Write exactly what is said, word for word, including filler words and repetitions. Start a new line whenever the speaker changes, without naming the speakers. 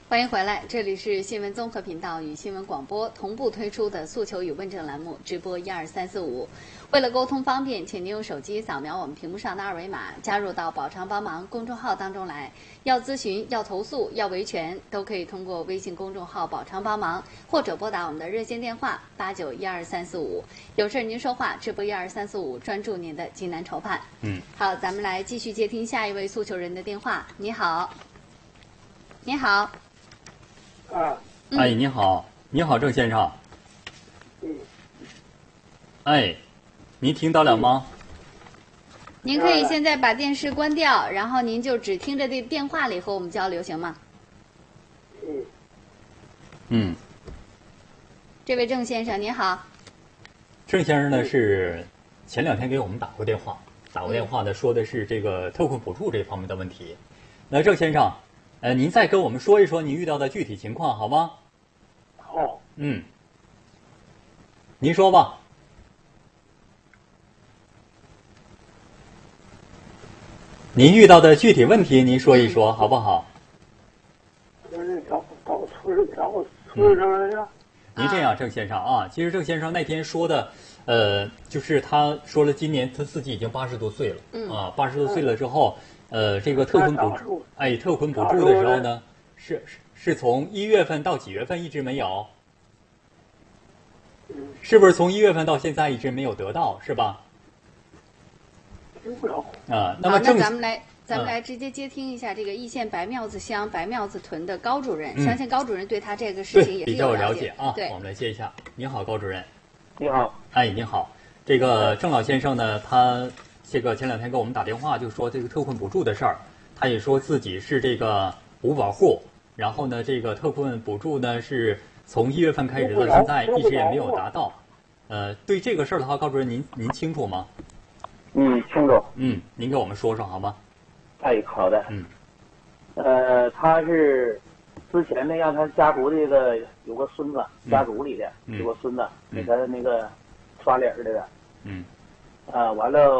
欢迎回来，这里是新闻综合频道与新闻广播同步推出的诉求与问政栏目，直播一二三四五。为了沟通方便，请您用手机扫描我们屏幕上的二维码，加入到宝昌帮忙公众号当中来。要咨询、要投诉、要维权，都可以通过微信公众号宝昌帮忙，或者拨打我们的热线电话八九一二三四五。有事您说话，直播一二三四五，专注您的济南筹判。
嗯，
好，咱们来继续接听下一位诉求人的电话。你好，你好。
啊，
哎，你好，你好，郑先生。
嗯。
哎，您听到了吗？
您可以现在把电视关掉，然后您就只听着这电话里和我们交流，行吗？
嗯。
嗯。
这位郑先生，您好。
郑先生呢是前两天给我们打过电话，打过电话呢说的是这个特困补助这方面的问题。那郑先生。呃，您再跟我们说一说您遇到的具体情况好吗？
好。
嗯，您说吧。您遇到的具体问题，您说一说好不好？
就是到到村到村上来呀。
您这样，郑先生啊，其实郑先生那天说的，呃，就是他说了，今年他自己已经八十多岁了，
嗯
啊，八十多岁了之后。呃，这个特困补助，哎，特困补助的时候呢，是是是从一月份到几月份一直没有？是不是从一月份到现在一直没有得到，是吧？
不了。
啊，那么正，
那咱们来，咱们来直接接听一下这个易县白庙子乡白庙子屯的高主任，
嗯、
相信高主任对他这个事情也是
比较
了
解啊。
对，
我们来接一下。你好，高主任。
你好。
哎，你好。这个郑老先生呢，他。这个前两天给我们打电话，就说这个特困补助的事儿，他也说自己是这个五保户，然后呢，这个特困补助呢是从一月份开始到现在一直也没有达到。呃，对这个事儿的话，高主任您您清楚吗？
嗯，清楚。
嗯，您给我们说说好吗？
哎，好的。
嗯。
呃，他是之前呢让他家族这个有个孙子，家族里的、
嗯、
有个孙子给他那个刷脸的。
嗯。
啊，完了。